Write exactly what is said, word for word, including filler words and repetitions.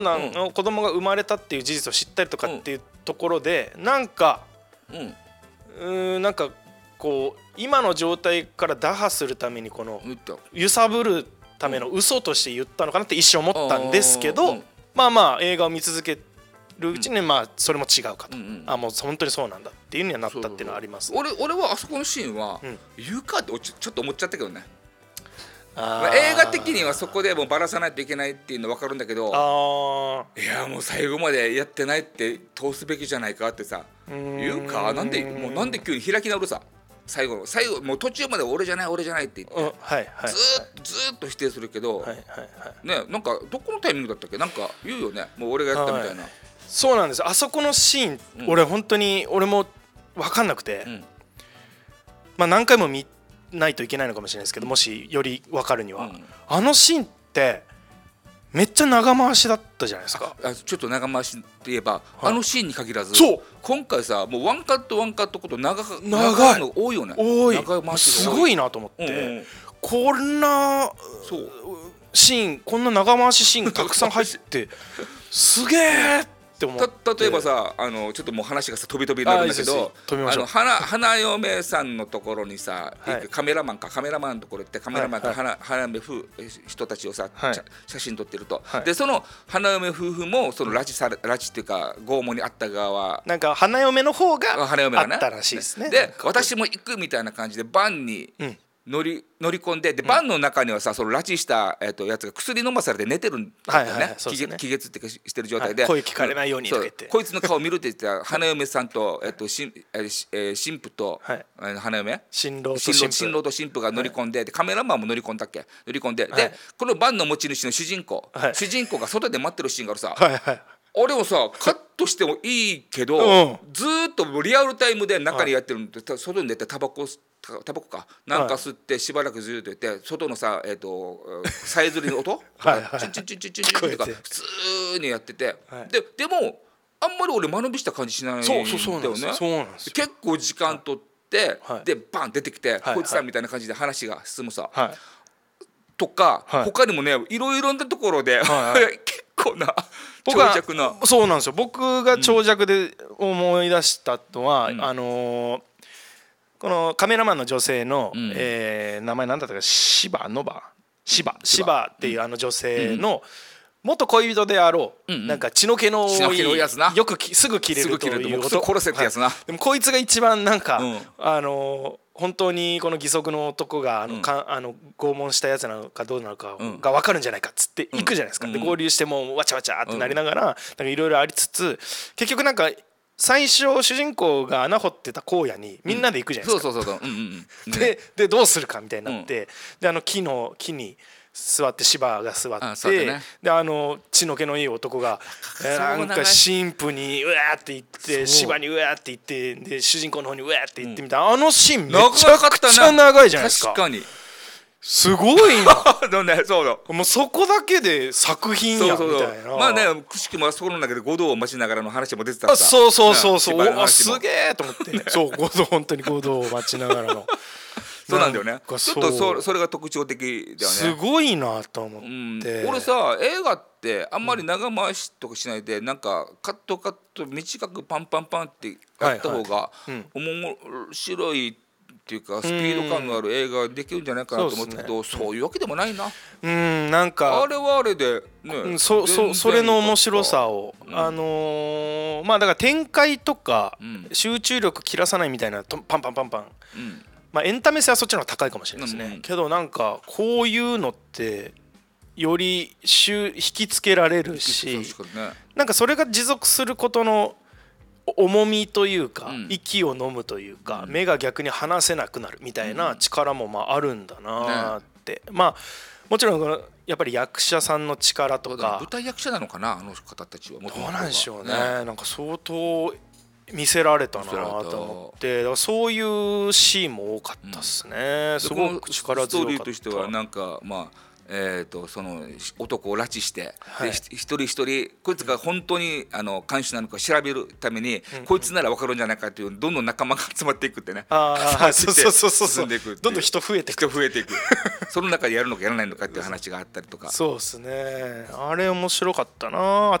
男の子供が生まれたっていう事実を知ったりとかっていうところで、なんか、うん、うーんなんかこう今の状態から打破するためにこの揺さぶるための嘘として言ったのかなって一瞬思ったんですけど、まあまあ映画を見続けるうちにまあそれも違うかと、あもう本当にそうなんだっていうにはなったっていうのはあります。 俺俺はあそこのシーンは言うかってちょっと思っちゃったけどね。まあ、映画的にはそこでもうバラさないといけないっていうの分かるんだけど、あいやもう最後までやってないって通すべきじゃないかってさ言うか、なんでもうなんで急に開き直るさ、最後の最後もう途中まで俺じゃない俺じゃないって言って、うんはいはい、ずっずっと否定するけど、はいはいはい、ねなんかどこのタイミングだったっけ、なんか言うよね、もう俺がやったみたいな、はい、 そうなんです。あそこのシーン、うん、俺本当に俺も分かんなくて、うん、まあ何回も見ないといけないのかもしれないですけど、もしより分かるには、うん、あのシーンってめっちゃ長回しだったじゃないですか。 あちょっと長回しって言えば、はい、あのシーンに限らずそう今回さもうワンカットワンカットこと長長いの多いよね。 多い長回しすごいなと思って、うんうん、こんなそうシーンこんな長回しシーンたくさん入ってすげえって思って、 た例えばさあのちょっともう話がさ飛び飛びになるんだけど、あの花花嫁さんのところにさ、はい、カメラマンかカメラマンのところ行ってカメラマンか花、はい、花嫁夫人たちをさ、はい、写真撮ってると、はい、でその花嫁夫婦もその拉致され拉致っていうか拷問にあった側はなんか花嫁の方があったらしいですね。 で私も行くみたいな感じでバンに、うん乗り乗り込んで、でバンの中にはさその拉致した、えー、とやつが薬飲まされて寝てるんだよね、気絶ってしてる状態で、 はい、声聞かれないようにとか言って、 こいつの顔見るって言って花嫁さんと、えー、とし、えーえー、神父と、はい、花嫁新郎と新婦新郎と新婦が乗り込んで、はい、でカメラマンも乗り込んだっけ乗り込んで、はい、でこのバンの持ち主の主人公、はい、主人公が外で待ってるシーンがあるさ、はいはい俺もさカットしてもいいけど、うん、ずーっとリアルタイムで中にやってるんで、はい、外に出てタバコタバコかなんか吸ってしばらくずっと言って外のさえっ、ー、とさえずりの音はいはいチンチンチンチンチンチンとか普通にやってて、はい、ででもあんまり俺間延びした感じしないんだよね。 そうそうそうなんですよ。 結構時間取って、はい、でバン出てきて、はい、こいつさんみたいな感じで話が進むさ、はい、とか、はい、他にもねいろいろなところで、はいはい、結構な長尺なそうなんですよ。僕が長尺で思い出したのは、うん、あのー、このカメラマンの女性の、うんえー、名前なんだったかシバノバシバシバっていうあの女性の元恋人であろう、うんうん、なんか血の気の多いやつなよくすぐ切れるということ殺せってやつな、はい、 でもこいつが一番なんか、うん、あのー本当にこの義足の男があの、うん、かあの拷問したやつなのかどうなのかが分かるんじゃないかっつって行くじゃないですか、うん、で合流してもうわちゃわちゃってなりながらいろいろありつつ結局なんか最初主人公が穴掘ってた荒野にみんなで行くじゃないですか、うん、そうそうそう、うんうんね、で, でどうするかみたいになって、うん、であの木の木に座って芝が座って、ね、であの血の気のいい男がなんか神父にうわーって言って芝にうわーって言ってで主人公の方にうわーって言ってみたいな、うん、あのシーンめちゃくちゃ長いじゃないですか。 確かにすごいなね、そうだもうそこだけで作品やみたいな。そうそうそうまあねくしくもそこの中で五道を待ちながらの話も出てたさ。 そうそうそうそうあすげえと思ってそう五道本当に五道を待ちながらのそうなんだよね。ちょっと そ, それが特徴的だよね。 すごいなと思って、うん、 俺さ映画ってあんまり長回しとかしないで、うん、なんかカットカット短くパンパンパンってやった方が面白いっていうかスピード感のある映画できるんじゃないかなと思ったけど、 そう,、ね、そういうわけでもないな。 うんなんかあれはあれでね、 うん、そ, そ, それの面白さを、うん、あのー、まあだから展開とか集中力切らさないみたいなパンパンパンパン、うんまあ、エンタメ性はそっちの方が高いかもしれないですね、うんうん、けどなんかこういうのってより引きつけられるし、ね、なんかそれが持続することの重みというか、うん、息を飲むというか、うん、目が逆に離せなくなるみたいな力もまああるんだなって、ね、まあもちろんやっぱり役者さんの力とか舞台役者なのかなあの方たちは。 どうなんでしょうね、ねなんか相当見せられたなと思って、だからそういうシーンも多かったですね、うん、すごく力強かった。 ストーリーとしてはなんかまあえー、とその男を拉致して、はい、で一人一人こいつが本当にあの看守なのか調べるために、うんうん、こいつなら分かるんじゃないかというどんどん仲間が集まっていくってね、 あそうそうそうそう進んでいくどんどん人増えていく人増えていくその中でやるのかやらないのかっていう話があったりとかそうですねあれ面白かったな。